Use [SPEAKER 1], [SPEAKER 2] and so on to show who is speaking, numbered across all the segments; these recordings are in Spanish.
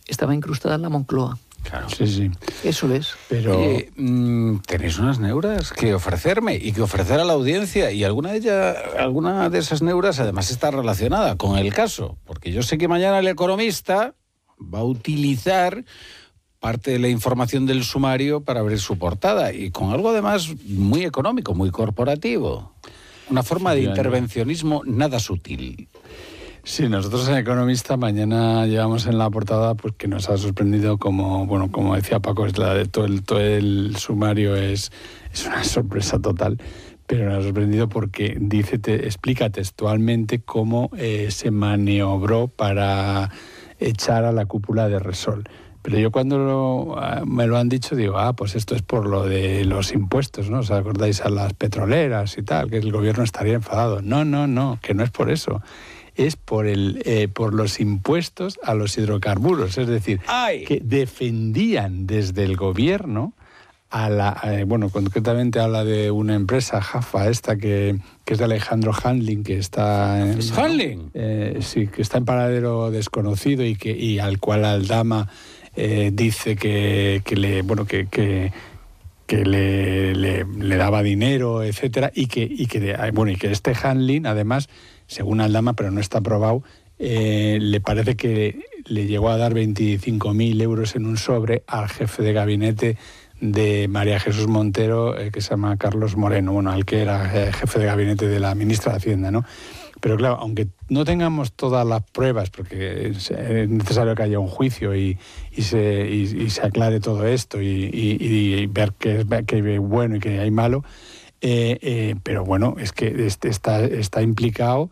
[SPEAKER 1] estaba incrustada en la Moncloa.
[SPEAKER 2] Claro.
[SPEAKER 3] Sí.
[SPEAKER 1] Eso es.
[SPEAKER 3] Pero
[SPEAKER 2] tenéis unas neuras que ofrecerme y que ofrecer a la audiencia, y alguna de esas neuras además está relacionada con el caso, porque yo sé que mañana El Economista va a utilizar parte de la información del sumario para abrir su portada, y con algo además muy económico, muy corporativo. Una forma de intervencionismo nada sutil.
[SPEAKER 3] Sí, nosotros en Economista mañana llevamos en la portada pues que nos ha sorprendido como decía Paco, todo el sumario es una sorpresa total, pero nos ha sorprendido porque explica textualmente cómo se maniobró para echar a la cúpula de Repsol. Pero yo cuando me lo han dicho digo, pues esto es por lo de los impuestos, ¿no? ¿Os acordáis a las petroleras y tal? Que el gobierno estaría enfadado. No, que no es por eso. Es por los impuestos a los hidrocarburos. Es decir, que defendían desde el gobierno concretamente habla de una empresa, Jafa, que es de Alejandro Handling, que está en...
[SPEAKER 2] ¿Handling?
[SPEAKER 3] Sí, que está en paradero desconocido y al cual Aldama dice que le daba dinero, etcétera, y que este Handling, además, según Aldama, pero no está probado, le parece que le llegó a dar 25.000 euros en un sobre al jefe de gabinete de María Jesús Montero, que se llama Carlos Moreno, al que era jefe de gabinete de la ministra de Hacienda, ¿no? Pero claro, aunque no tengamos todas las pruebas, porque es necesario que haya un juicio y se aclare todo esto y ver qué hay bueno y qué hay malo, pero bueno, es que está implicado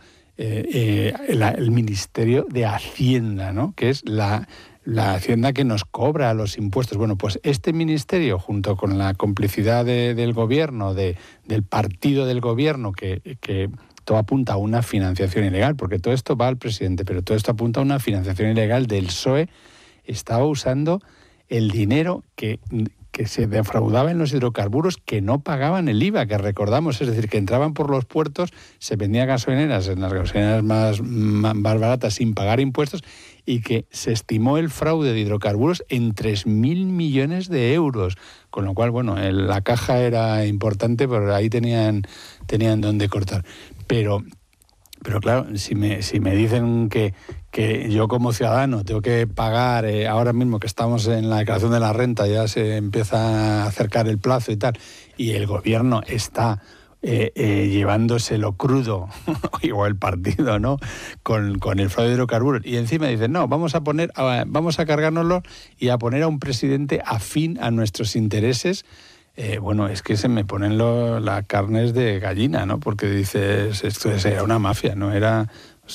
[SPEAKER 3] el Ministerio de Hacienda, ¿no? Que es la Hacienda que nos cobra los impuestos. Bueno, pues este ministerio, junto con la complicidad del gobierno, del partido del gobierno, que todo apunta a una financiación ilegal, porque todo esto va al presidente, pero todo esto apunta a una financiación ilegal del PSOE, estaba usando el dinero que se defraudaba en los hidrocarburos, que no pagaban el IVA, que recordamos, es decir, que entraban por los puertos, se vendían gasolineras, en las gasolineras más baratas sin pagar impuestos, y que se estimó el fraude de hidrocarburos en 3.000 millones de euros, con lo cual, la caja era importante, pero ahí tenían dónde cortar. Pero claro, si me dicen que yo como ciudadano tengo que pagar, ahora mismo que estamos en la declaración de la renta, ya se empieza a acercar el plazo y tal, y el gobierno está llevándoselo crudo, o el partido, ¿no?, con el fraude de hidrocarburos, y encima dicen, no, vamos a cargárnoslo y a poner a un presidente afín a nuestros intereses. Es que se me ponen las carnes de gallina, ¿no? Porque dices, esto era una mafia, no era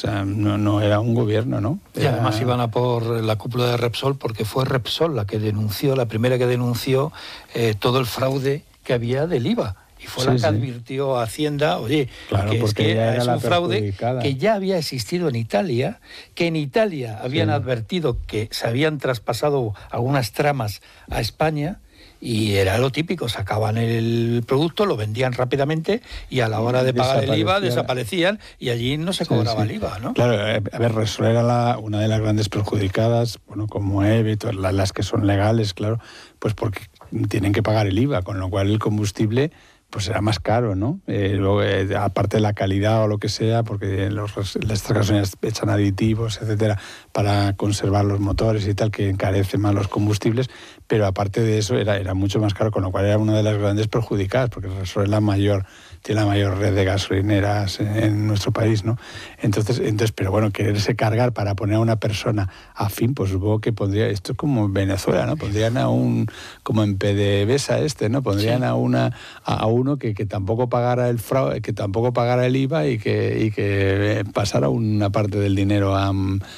[SPEAKER 3] un gobierno, ¿no?
[SPEAKER 4] Y además iban a por la cúpula de Repsol, porque fue Repsol la primera que denunció todo el fraude que había del IVA. Y fue la que advirtió a Hacienda,
[SPEAKER 3] claro,
[SPEAKER 4] que es un fraude que ya había existido en Italia, que en Italia habían advertido que se habían traspasado algunas tramas a España, y era lo típico, sacaban el producto, lo vendían rápidamente y a la hora de pagar el IVA desaparecían y allí no se cobraba el IVA, ¿no?
[SPEAKER 3] Claro, a ver, Repsol era una de las grandes perjudicadas, como EVE, todas las que son legales, claro, pues porque tienen que pagar el IVA, con lo cual el combustible pues será más caro, ¿no? Luego, aparte de la calidad o lo que sea, porque las gasolineras echan aditivos, etcétera, para conservar los motores y tal, que encarecen más los combustibles, pero aparte de eso era mucho más caro, con lo cual era una de las grandes perjudicadas, porque Repsol es tiene la mayor red de gasolineras en nuestro país, ¿no? Entonces, pero bueno, quererse cargar para poner a una persona afín, pues supongo que pondría, esto es como en Venezuela, ¿no? Pondrían como en PDVSA ¿no? Pondrían a uno que tampoco pagara el fraude, que tampoco pagara el IVA y que pasara una parte del dinero